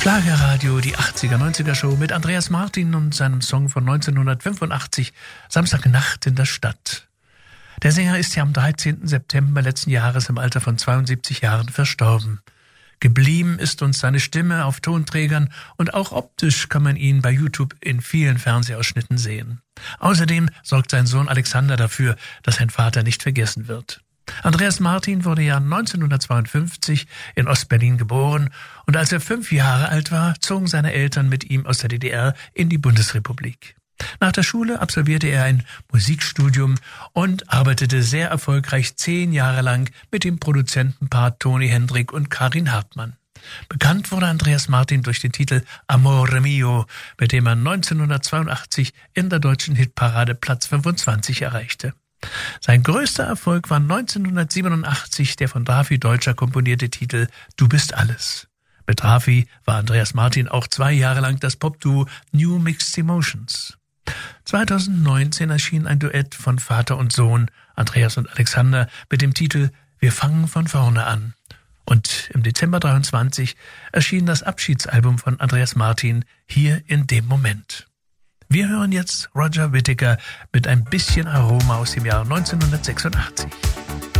Schlagerradio, die 80er, 90er Show mit Andreas Martin und seinem Song von 1985, Samstagnacht in der Stadt. Der Sänger ist ja am 13. September letzten Jahres im Alter von 72 Jahren verstorben. Geblieben ist uns seine Stimme auf Tonträgern und auch optisch kann man ihn bei YouTube in vielen Fernsehausschnitten sehen. Außerdem sorgt sein Sohn Alexander dafür, dass sein Vater nicht vergessen wird. Andreas Martin wurde ja 1952 in Ostberlin geboren und als er 5 Jahre alt war, zogen seine Eltern mit ihm aus der DDR in die Bundesrepublik. Nach der Schule absolvierte er ein Musikstudium und arbeitete sehr erfolgreich 10 Jahre lang mit dem Produzentenpaar Toni Hendrik und Karin Hartmann. Bekannt wurde Andreas Martin durch den Titel Amore Mio, mit dem er 1982 in der deutschen Hitparade Platz 25 erreichte. Sein größter Erfolg war 1987 der von Drafi Deutscher komponierte Titel Du bist alles. Mit Drafi war Andreas Martin auch 2 Jahre lang das Popduo New Mixed Emotions. 2019 erschien ein Duett von Vater und Sohn, Andreas und Alexander, mit dem Titel Wir fangen von vorne an. Und im Dezember 23 erschien das Abschiedsalbum von Andreas Martin Hier in dem Moment. Wir hören jetzt Roger Whittaker mit ein bisschen Aroma aus dem Jahr 1986.